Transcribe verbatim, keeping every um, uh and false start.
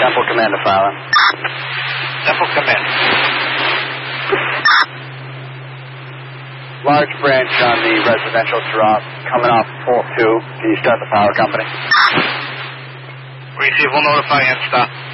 Temple Commander filing. Temple Commander. Large branch on the residential drop coming off pole two. Can you start the power company? Receive will notify and stop.